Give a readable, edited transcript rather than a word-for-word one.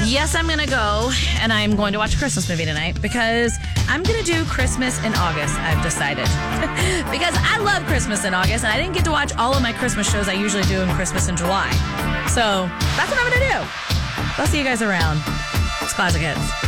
Yes, I'm going to go, and I'm going to watch a Christmas movie tonight because I'm going to do Christmas in August, I've decided. Because I love Christmas in August, and I didn't get to watch all of my Christmas shows I usually do in Christmas in July. So that's what I'm going to do. I'll see you guys around. It's Classic Hits.